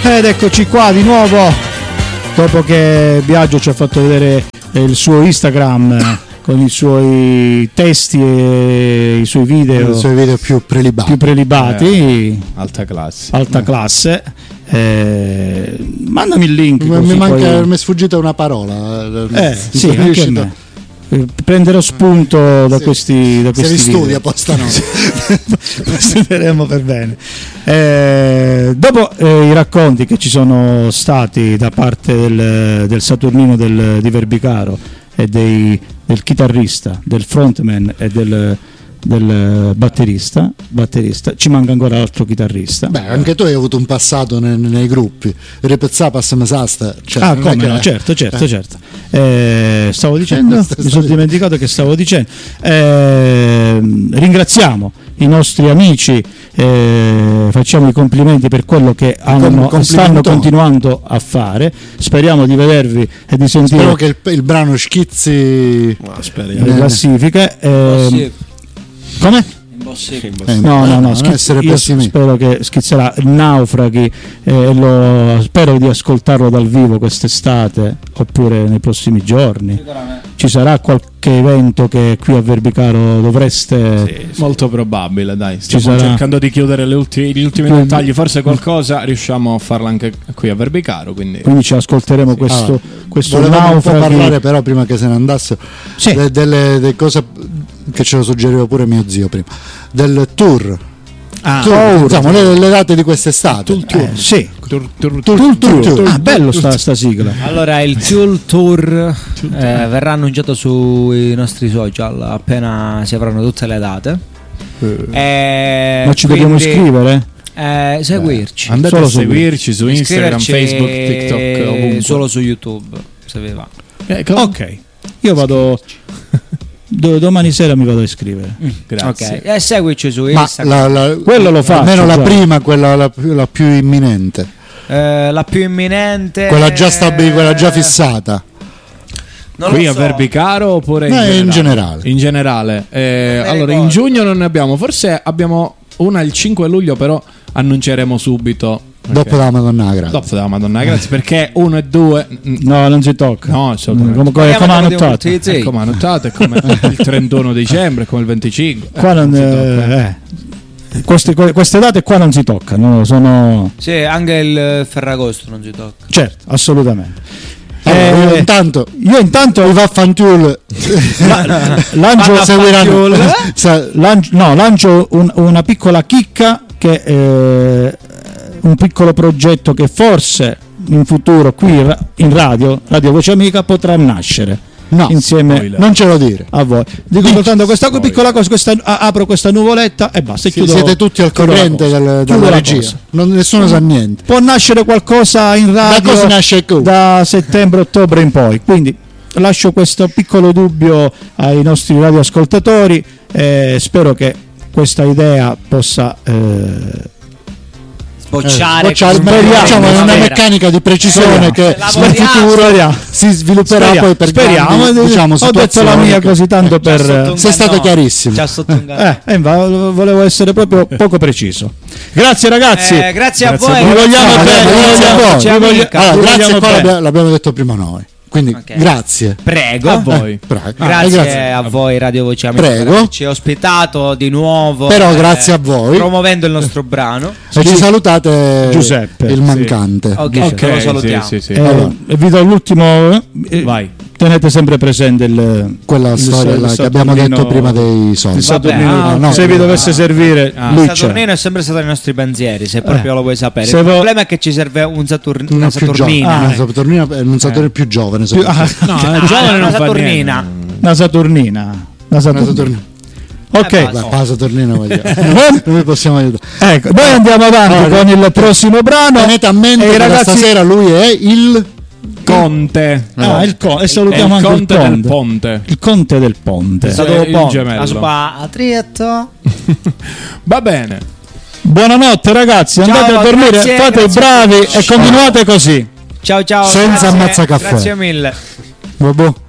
Ed eccoci qua di nuovo, dopo che Biagio ci ha fatto vedere il suo Instagram con i suoi testi e i suoi video più prelibati. Alta classe. Mandami il link. Mi è sfuggita una parola. Sì, anche a me. Prenderò spunto da questi se li studia posta no. Studeremo per bene. Dopo i racconti che ci sono stati da parte del Saturnino di Verbicaro e del chitarrista, del frontman e del batterista, ci manca ancora l'altro chitarrista. Beh, anche tu hai avuto un passato nei gruppi. Ripezza passami sasta. Come no, certo. Stavo dicendo, mi sono dimenticato che stavo dicendo. Ringraziamo i nostri amici, facciamo i complimenti per quello che stanno continuando a fare. Speriamo di vedervi e di sentire. Spero che il brano schizzi le classifiche. Come? No, io spero che schizzerà Naufraghi, spero di ascoltarlo dal vivo quest'estate oppure nei prossimi giorni. Ci sarà qualche evento che qui a Verbicaro dovreste... Sì, molto probabile, dai, stiamo cercando di chiudere gli ultimi dettagli, forse qualcosa riusciamo a farla anche qui a Verbicaro, quindi ci ascolteremo questo Volevamo un po' parlare però prima che se ne andasse delle cose che ce lo suggeriva pure mio zio prima, del tour. Diciamo, le date di quest'estate. Tour. Bello sta sigla. Allora il Tour verrà annunciato sui nostri social appena si avranno tutte le date. Ma ci dobbiamo iscrivere? Seguirci. Andate a seguirci su Instagram, Facebook, TikTok, ovunque. Solo su YouTube se vi va. Ok, io vado domani sera mi vado a iscrivere. Grazie. Ok, seguici su Instagram. Quello lo faccio. Almeno la prima, quella la più imminente. La più imminente. Quella già fissata. Qui a Verbicaro oppure in generale? In generale. Allora in giugno non ne abbiamo, forse abbiamo una il 5 luglio, però annunceremo subito. Dopo la Madonna Grazia, perché 1 e 2 no, non si tocca. No, assolutamente. Come annottate, è come il 31 dicembre, come il 25. Qua queste date qua non si toccano, sono... Sì, anche il Ferragosto non si tocca. Certo, assolutamente. Io intanto vi va fantiul lancio una piccola chicca che un piccolo progetto che forse in futuro qui in Radio Voce Amica potrà nascere. Insieme spoiler. Non ce lo dire a voi. Dico soltanto questa piccola cosa, apro questa nuvoletta e basta. Siete tutti al corrente della regia. Nessuno sa niente. Può nascere qualcosa in radio da settembre-ottobre in poi. Quindi lascio questo piccolo dubbio ai nostri radioascoltatori. Spero che questa idea possa diciamo è una meccanica di precisione che nel futuro si svilupperà poi per speriamo diciamo, ho detto la mia così tanto per sei stato chiarissimo. Volevo essere proprio poco preciso. Grazie ragazzi, grazie a voi, vi vogliamo bene. Grazie, qua l'abbiamo detto prima noi. Quindi grazie. Prego. A voi. Grazie a voi Radio Voce Amica per averci ospitato di nuovo. Però grazie a voi. Promuovendo il nostro brano. E ci salutate Giuseppe, il mancante. Ok, lo salutiamo. Allora, vi do l'ultimo. Vai. Tenete sempre presente quella storia che abbiamo detto prima dei soldi. Se vi dovesse servire, il Saturnino è sempre stato nei nostri pensieri, se proprio lo vuoi sapere. Il problema è che ci serve una Saturnina. Un Saturnino più giovane. Una Saturnina. Una Saturnina. Ok, la Saturnina noi possiamo aiutare. Ecco, noi andiamo avanti con il prossimo brano. Tenete a mente che ragazzi, stasera lui è il Conte. E salutiamo anche il Conte del Ponte. Il Conte del Ponte. Il gemello. Spatrietto. Va bene. Buonanotte ragazzi, andate a dormire, fate i bravi e continuate così. Ciao. Senza ammazzacaffè. Grazie mille. Vabbè.